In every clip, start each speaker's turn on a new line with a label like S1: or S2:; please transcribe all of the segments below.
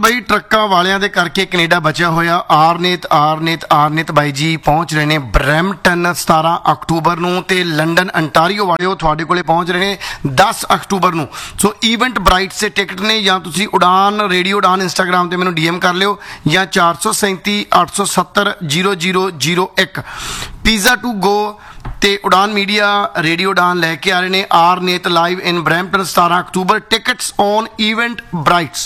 S1: ਬਈ ਟਰੱਕਾਂ ਵਾਲਿਆਂ ਦੇ ਕਰਕੇ ਕੈਨੇਡਾ ਬਚਿਆ ਹੋਇਆ ਆਰਨੇਤ ਬਾਈ ਜੀ ਪਹੁੰਚ ਰਹੇ ਨੇ ਬਰੈਂਪਟਨ 17 ਅਕਤੂਬਰ ਨੂੰ ਤੇ ਲੰਡਨ ਅੰਟਾਰੀਓ ਵਾਲਿਓ ਤੁਹਾਡੇ ਕੋਲੇ ਪਹੁੰਚ ਰਹੇ ਨੇ 10 ਅਕਤੂਬਰ ਨੂੰ। ਸੋ ਈਵੈਂਟ ਬ੍ਰਾਈਟਸ ਦੇ ਟਿਕਟ ਨੇ ਜਾਂ ਤੁਸੀਂ ਉਡਾਨ ਰੇਡੀਓ ਉਡਾਨ ਇੰਸਟਾਗ੍ਰਾਮ ਤੇ ਮੈਨੂੰ ਡੀਐਮ ਕਰ ਲਿਓ ਜਾਂ 437 870 0001 ਪੀਜ਼ਾ ਟੂ ਗੋ ਤੇ ਉਡਾਨ ਮੀਡੀਆ ਰੇਡੀਓ ਉਡਾਨ ਲੈ ਕੇ ਆ ਰਹੇ ਨੇ ਆਰਨੇਤ live in Brampton 17 October. Tickets on event ਬ੍ਰਾਈਟਸ।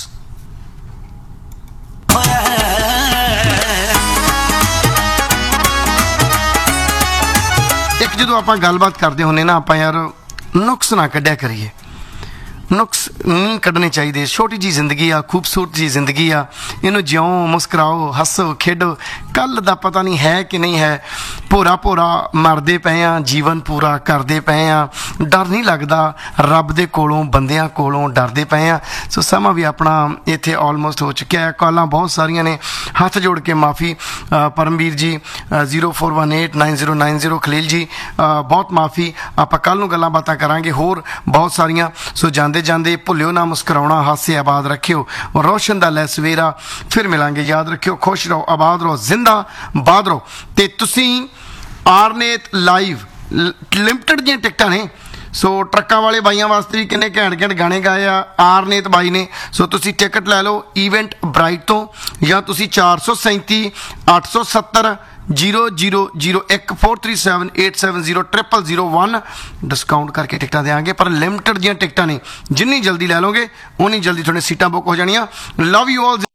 S1: ਇੱਕ ਜਦੋਂ ਆਪਾਂ ਗੱਲਬਾਤ ਕਰਦੇ ਹੁੰਨੇ ਨਾ ਆਪਾਂ ਯਾਰ ਨੁਕਸ ਨਾ ਕੱਢਿਆ ਕਰੀਏ, ਨੁਕਸ ਨਹੀਂ ਕੱਢਣੇ ਚਾਹੀਦੇ। ਛੋਟੀ ਜੀ ਜ਼ਿੰਦਗੀ ਆ, ਖੂਬਸੂਰਤ ਜੀ ਜ਼ਿੰਦਗੀ ਆ, ਇਹਨੂੰ ਜਿਉਂ ਮੁਸਕਰਾਓ ਹੱਸੋ ਖੇਡੋ। ਕੱਲ ਦਾ ਪਤਾ ਨਹੀਂ ਹੈ ਕਿ ਨਹੀਂ ਹੈ, ਭੋਰਾ ਭੋਰਾ ਮਰਦੇ ਪਏ ਆ, ਜੀਵਨ ਪੂਰਾ ਕਰਦੇ ਪਏ ਆ, ਡਰ ਨਹੀਂ ਲੱਗਦਾ ਰੱਬ ਦੇ ਕੋਲੋਂ ਬੰਦਿਆਂ ਕੋਲੋਂ ਡਰਦੇ ਪਏ ਆ। ਸੋ ਸਮਾਂ ਵੀ ਆਪਣਾ ਇੱਥੇ ਆਲਮੋਸਟ ਹੋ ਚੁੱਕਿਆ ਹੈ। ਕਾਲਾਂ ਬਹੁਤ ਸਾਰੀਆਂ ਨੇ, ਹੱਥ ਜੋੜ ਕੇ ਮਾਫੀ ਪਰਮਵੀਰ ਜੀ 04189090 ਖਲੀਲ ਜੀ ਬਹੁਤ ਮਾਫੀ। ਆਪਾਂ ਕੱਲ ਨੂੰ ਗੱਲਾਂ ਬਾਤਾਂ ਕਰਾਂਗੇ ਹੋਰ ਬਹੁਤ ਸਾਰੀਆਂ। ਸੋ ਜਾਂਦੇ ਜਾਂਦੇ ਭੁੱਲਿਓ ਨਾ ਮੁਸਕਰਾਉਣਾ, ਹਾਸੇ ਆਬਾਦ ਰੱਖਿਓ, ਰੋਸ਼ਨ ਦਾ ਲੈ ਸਵੇਰਾ। ਫਿਰ ਮਿਲਾਂਗੇ, ਯਾਦ ਰੱਖਿਓ, ਖੁਸ਼ ਰਹੋ, ਆਬਾਦ ਰਹੋ, ਜ਼ਿੰਦਾ ਬਾਦ ਰਹੋ। ਤੇ ਤੁਸੀਂ ਆਰਨੇਤ ਲਾਈਵ ਲਿਮਟਿਡ ਦੀਆਂ ਟਿਕਟਾਂ ਨੇ। ਸੋ ਟਰੱਕਾਂ ਵਾਲੇ ਬਾਈਆਂ ਵਾਸਤੇ ਵੀ ਕਿੰਨੇ ਘੈਂਟ ਘੈਂਟ ਗਾਣੇ ਗਾਏ ਆ ਆਰਨੇਤ ਬਾਈ ਨੇ। ਸੋ ਤੁਸੀਂ ਟਿਕਟ ਲੈ ਲਓ ਈਵੈਂਟ ਬ੍ਰਾਈਟ ਤੋਂ ਜਾਂ ਤੁਸੀਂ 437 870 0001 437 870 0001 ਡਿਸਕਾਊਂਟ ਕਰਕੇ ਟਿਕਟਾਂ ਦੇਵਾਂਗੇ। ਪਰ ਲਿਮਟਿਡ ਦੀਆਂ ਟਿਕਟਾਂ ਨੇ, ਜਿੰਨੀ ਜਲਦੀ ਲੈ ਲਓਗੇ ਉਨੀ ਜਲਦੀ ਤੁਹਾਡੀਆਂ ਸੀਟਾਂ ਬੁੱਕ ਹੋ ਜਾਣੀਆਂ। Love you all.